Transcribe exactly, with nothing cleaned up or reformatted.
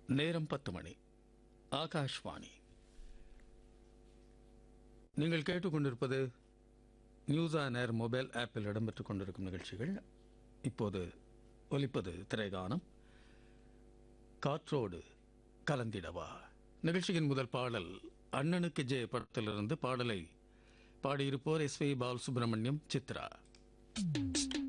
நேரம் பத்து மணி. ஆகாஷ்வாணி. நீங்கள் கேட்டுக்கொண்டிருப்பது நியூஸ் ஆன் ஏர் மொபைல் ஆப்பில் இடம்பெற்றுக் கொண்டிருக்கும் நிகழ்ச்சிகள். இப்போது ஒலிப்பது திரைகானம். காற்றோடு கலந்திடவா நிகழ்ச்சியின் முதல் பாடல் அண்ணனுக்கு ஜெய படத்திலிருந்து. பாடலை பாடியிருப்போர் எஸ் வி பாலசுப்ரமணியம், சித்ரா.